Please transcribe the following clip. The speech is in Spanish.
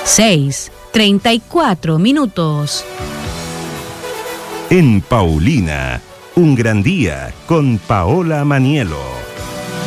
6:34. En Paulina, un gran día con Paola Manielo.